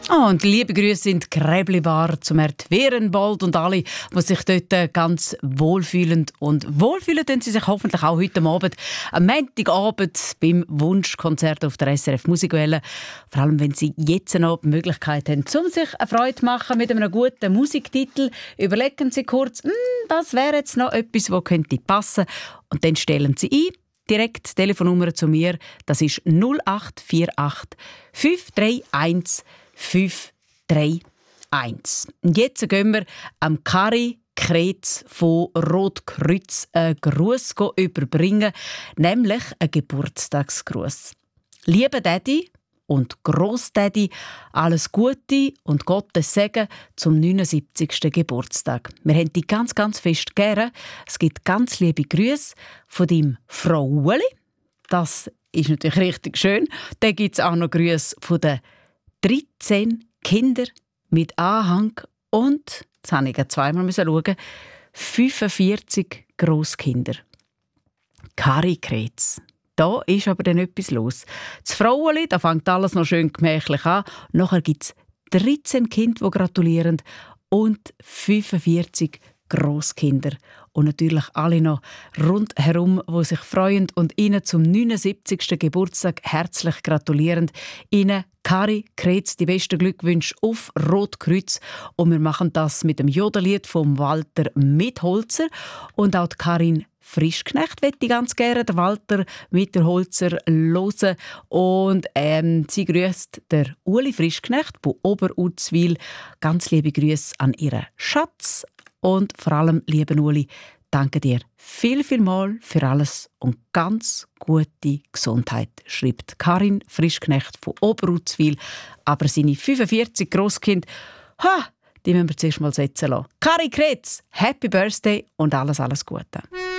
Oh, und liebe Grüße in die Gräblibar zum Werenbold und alle, die sich dort ganz wohlfühlen. Und wohlfühlen tun sie sich hoffentlich auch heute Abend, am Montagabend beim Wunschkonzert auf der SRF Musikwelle. Vor allem, wenn Sie jetzt noch die Möglichkeit haben, um sich eine Freude zu machen mit einem guten Musiktitel. Überlegen Sie kurz, das wäre jetzt noch etwas, das könnte passen. Und dann stellen Sie ein. Direkt die Telefonnummer zu mir, das ist 0848 531 531. Und jetzt gehen wir am Kari Kretz von Rotkreuz einen Gruß überbringen, nämlich einen Geburtstagsgruß. Lieber Daddy und Grossdaddy, alles Gute und Gottes Segen zum 79. Geburtstag. Wir haben dich ganz, ganz fest gerne. Es gibt ganz liebe Grüße von deinem Frau Ueli. Das ist natürlich richtig schön. Dann gibt es auch noch Grüße von den 13 Kindern mit Anhang und, jetzt habe ich zweimal schauen, 45 Grosskinder. Kari Kretz. Da ist aber dann etwas los. Das Frauenli, da fängt alles noch schön gemächlich an. Nachher gibt es 13 Kinder, die gratulieren und 45 Grosskinder. Und natürlich alle noch rundherum, die sich freuen und Ihnen zum 79. Geburtstag herzlich gratulieren. Ihnen, Kari Kretz, die besten Glückwünsche auf Rotkreuz. Und wir machen das mit dem Jodellied von Walter Mitholzer. Und auch die Karin Frischknecht möchte ich ganz gerne den Walter Mitterholzer hören. Und sie grüßt der Uli Frischknecht von Oberuzwil. Ganz liebe Grüße an ihren Schatz. Und vor allem, lieben Uli, danke dir viel mal für alles und ganz gute Gesundheit, schreibt Karin Frischknecht von Oberuzwil. Aber seine 45 Grosskinder, die müssen wir zuerst mal setzen lassen. Kari Kretz, Happy Birthday und alles Gute.